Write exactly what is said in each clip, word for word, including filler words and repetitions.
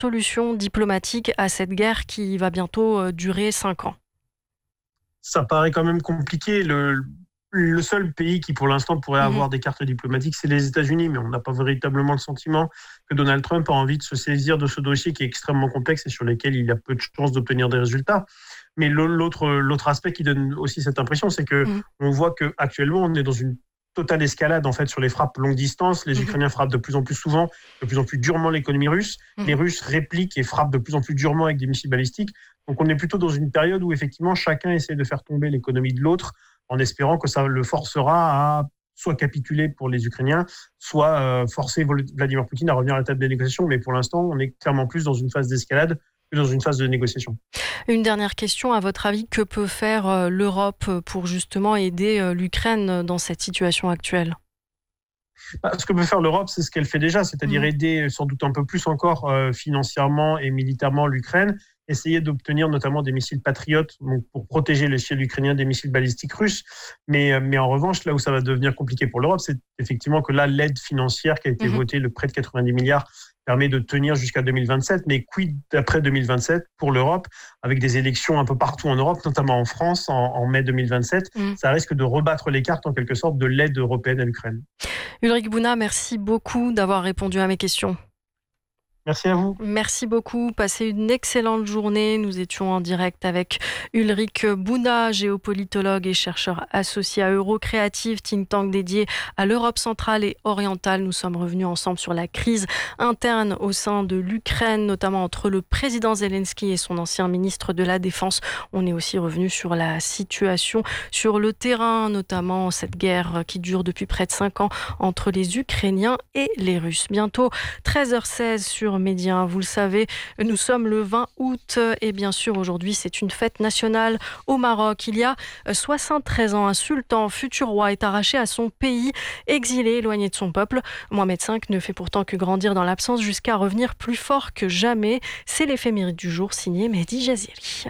solution diplomatique à cette guerre qui va bientôt durer cinq ans? Ça paraît quand même compliqué. Le, le seul pays qui, pour l'instant, pourrait avoir mmh. des cartes diplomatiques, c'est les États-Unis, mais on n'a pas véritablement le sentiment que Donald Trump a envie de se saisir de ce dossier qui est extrêmement complexe et sur lequel il a peu de chances d'obtenir des résultats. Mais l'autre, l'autre aspect qui donne aussi cette impression, c'est que mmh. on voit qu'actuellement, on est dans une totale escalade en fait sur les frappes longue distance. Les mmh. Ukrainiens frappent de plus en plus souvent, de plus en plus durement l'économie russe. Mmh. Les Russes répliquent et frappent de plus en plus durement avec des missiles balistiques. Donc on est plutôt dans une période où effectivement chacun essaie de faire tomber l'économie de l'autre en espérant que ça le forcera à soit capituler pour les Ukrainiens, soit euh, forcer Vladimir Poutine à revenir à la table des négociations. Mais pour l'instant, on est clairement plus dans une phase d'escalade que dans une phase de négociation. Une dernière question, à votre avis, que peut faire l'Europe pour justement aider l'Ukraine dans cette situation actuelle ? Bah, ce que peut faire l'Europe, c'est ce qu'elle fait déjà, c'est-à-dire mmh. aider sans doute un peu plus encore euh, financièrement et militairement l'Ukraine, essayer d'obtenir notamment des missiles patriotes donc pour protéger le ciel ukrainien des missiles balistiques russes. Mais, mais en revanche, là où ça va devenir compliqué pour l'Europe, c'est effectivement que là, l'aide financière qui a été mmh. votée, le prêt de quatre-vingt-dix milliards, permet de tenir jusqu'à deux mille vingt-sept. Mais quid d'après deux mille vingt-sept pour l'Europe, avec des élections un peu partout en Europe, notamment en France en, en mai deux mille vingt-sept, mmh. ça risque de rebattre les cartes en quelque sorte de l'aide européenne à l'Ukraine. Ulrich Bouna, merci beaucoup d'avoir répondu à mes questions. Merci à vous. Merci beaucoup. Passez une excellente journée. Nous étions en direct avec Ulrich Bouna, géopolitologue et chercheur associé à Eurocreative, think tank dédié à l'Europe centrale et orientale. Nous sommes revenus ensemble sur la crise interne au sein de l'Ukraine, notamment entre le président Zelensky et son ancien ministre de la Défense. On est aussi revenu sur la situation sur le terrain, notamment cette guerre qui dure depuis près de cinq ans entre les Ukrainiens et les Russes. Bientôt treize heures seize sur Média. Vous le savez, nous sommes le vingt août et bien sûr aujourd'hui c'est une fête nationale au Maroc. Il y a soixante-treize ans, un sultan, futur roi, est arraché à son pays, exilé, éloigné de son peuple. Mohamed cinq ne fait pourtant que grandir dans l'absence jusqu'à revenir plus fort que jamais. C'est l'éphéméride du jour signé Mehdi Jaziri.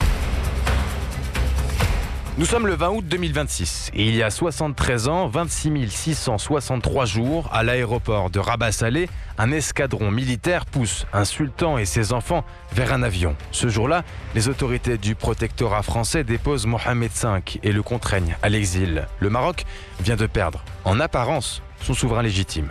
Nous sommes le vingt août deux mille vingt-six et il y a soixante-treize ans, vingt-six mille six cent soixante-trois jours, à l'aéroport de Rabat-Salé, un escadron militaire pousse un sultan et ses enfants vers un avion. Ce jour-là, les autorités du protectorat français déposent Mohamed cinq et le contraignent à l'exil. Le Maroc vient de perdre, en apparence, son souverain légitime.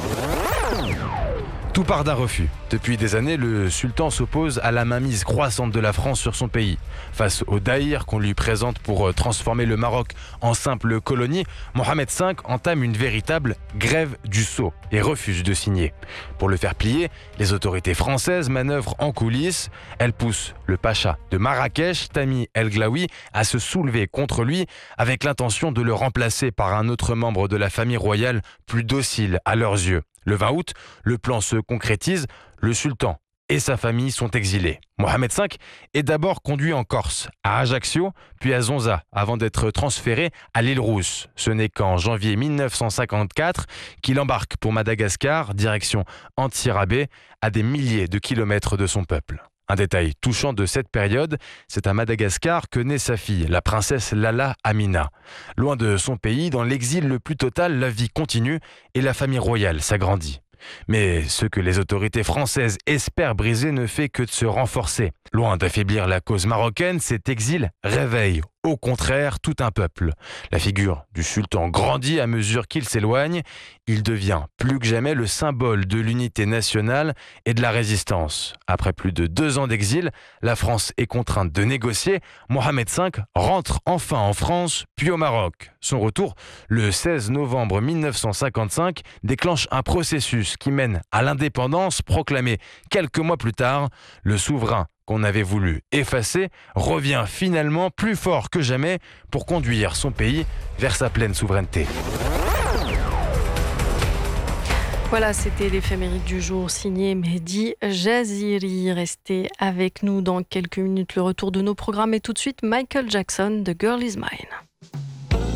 Tout part d'un refus. Depuis des années, le sultan s'oppose à la mainmise croissante de la France sur son pays. Face au daïr qu'on lui présente pour transformer le Maroc en simple colonie, Mohamed cinq entame une véritable grève du sceau et refuse de signer. Pour le faire plier, les autorités françaises manœuvrent en coulisses. Elles poussent le pacha de Marrakech, Tamim El Glaoui, à se soulever contre lui avec l'intention de le remplacer par un autre membre de la famille royale plus docile à leurs yeux. Le vingt août, le plan se concrétise, le sultan et sa famille sont exilés. Mohamed cinq est d'abord conduit en Corse, à Ajaccio, puis à Zonza, avant d'être transféré à l'île Rousse. Ce n'est qu'en janvier mille neuf cent cinquante-quatre qu'il embarque pour Madagascar, direction Antsirabe, à des milliers de kilomètres de son peuple. Un détail touchant de cette période, c'est à Madagascar que naît sa fille, la princesse Lala Amina. Loin de son pays, dans l'exil le plus total, la vie continue et la famille royale s'agrandit. Mais ce que les autorités françaises espèrent briser ne fait que de se renforcer. Loin d'affaiblir la cause marocaine, cet exil réveille au contraire tout un peuple. La figure du sultan grandit à mesure qu'il s'éloigne. Il devient plus que jamais le symbole de l'unité nationale et de la résistance. Après plus de deux ans d'exil, la France est contrainte de négocier. Mohamed cinq rentre enfin en France, puis au Maroc. Son retour, le seize novembre mille neuf cent cinquante-cinq, déclenche un processus qui mène à l'indépendance proclamée quelques mois plus tard. Le souverain qu'on avait voulu effacer revient finalement plus fort que jamais pour conduire son pays vers sa pleine souveraineté. Voilà, c'était l'éphéméride du jour signé Mehdi Jaziri. Restez avec nous dans quelques minutes, le retour de nos programmes et tout de suite Michael Jackson, The Girl Is Mine.